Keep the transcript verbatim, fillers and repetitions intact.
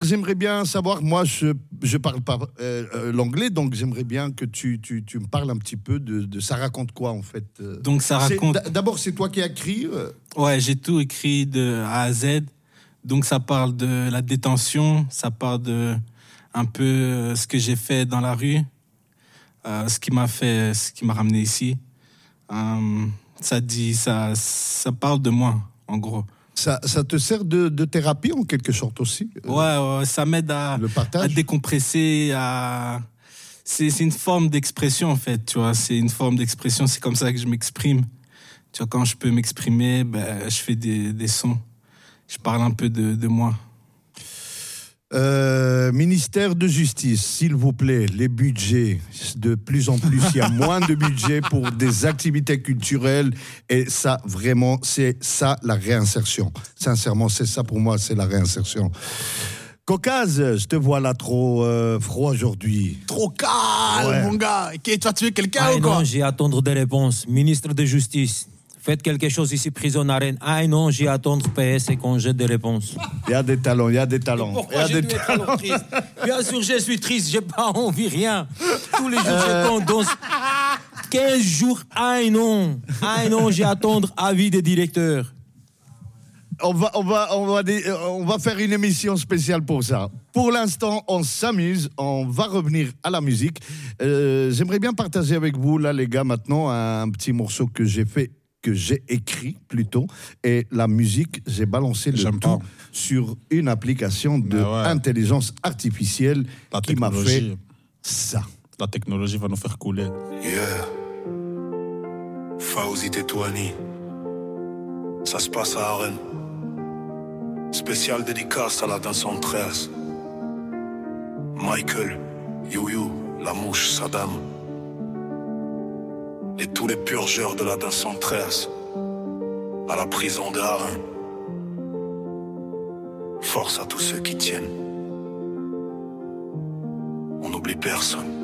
j'aimerais bien savoir, moi, je je parle pas euh, l'anglais, donc j'aimerais bien que tu, tu, tu me parles un petit peu de, de ça raconte quoi, en fait. Donc, ça raconte... C'est, d'abord, c'est toi qui as écrit euh... Ouais, j'ai tout écrit de A à Z. Donc, ça parle de la détention, ça parle de un peu ce que j'ai fait dans la rue, euh, ce qui m'a fait, ce qui m'a ramené ici. Euh, ça dit, ça, ça parle de moi, en gros. Ça, ça te sert de, de thérapie en quelque sorte aussi. Euh, ouais, ouais, ça m'aide à, à décompresser, à... C'est, c'est une forme d'expression en fait, tu vois. C'est une forme d'expression, c'est comme ça que je m'exprime. Tu vois, quand je peux m'exprimer, ben, je fais des, des sons. Je parle un peu de, de moi. Euh, ministère de Justice, s'il vous plaît, les budgets, de plus en plus, il y a moins de budget pour des activités culturelles et ça, vraiment, c'est ça la réinsertion. Sincèrement, c'est ça pour moi, c'est la réinsertion. Caucase, je te vois là trop euh, froid aujourd'hui. Trop calme, ouais. Mon gars. Tu vas tuer quelqu'un ah ou quoi? Non, j'ai à attendre des réponses. Ministre de Justice. Faites quelque chose ici, prison arène. Ah non, j'ai à attendre P S et qu'on jette des réponses. Il y a des talents, il y a des talents. Et pourquoi j'ai dû être alors triste? Bien sûr, je suis triste, j'ai pas envie, rien. Tous les jours, euh... je compte dans quinze jours. Ah non, ah non, j'ai à attendre avis des directeurs. On va, on, va, on, va, on va faire une émission spéciale pour ça. Pour l'instant, on s'amuse, on va revenir à la musique. Euh, j'aimerais bien partager avec vous, là, les gars, maintenant, un petit morceau que j'ai fait, que j'ai écrit plutôt, et la musique, j'ai balancé le J'aime tout pas. sur une application d'intelligence ouais. artificielle la qui m'a fait ça. La technologie va nous faire couler. Yeah. Fawzi Tetouani. Ça se passe à Arène. Spécial dédicace à la deux cent treize. Michael, You-You, La Mouche, Saddam. Et tous les purgeurs de la deux cent treize. À la prison de Harin. Force à tous ceux qui tiennent. On n'oublie personne.